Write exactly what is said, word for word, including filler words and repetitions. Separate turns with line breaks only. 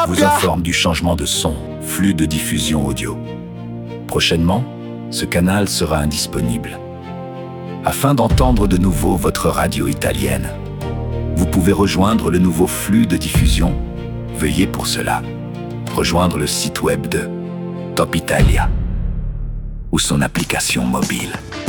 vous informe du changement de son, flux de diffusion audio. Prochainement, ce canal sera indisponible. Afin d'entendre de nouveau votre radio italienne, vous pouvez rejoindre le nouveau flux de diffusion. Veuillez pour cela rejoindre le site web de Top Italia ou son application mobile.